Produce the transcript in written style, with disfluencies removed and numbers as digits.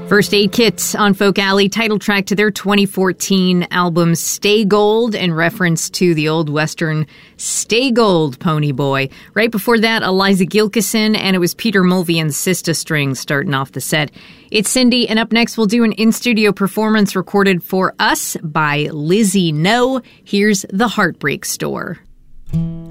First Aid Kit on Folk Alley, title track to their 2014 album Stay Gold, in reference to the old Western Stay Gold Pony Boy. Right before that, Eliza Gilkison, and it was Peter Mulvey and Sista Strings starting off the set. It's Cindy, and up next we'll do an in-studio performance recorded for us by Lizzie No. Here's The Heartbreak Store.